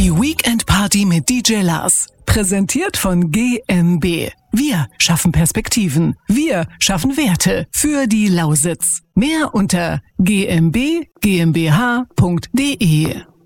Die Weekend Party mit DJ Lars. Präsentiert von GmbH. Wir schaffen Perspektiven. Wir schaffen Werte für die Lausitz. Mehr unter gmbh.de.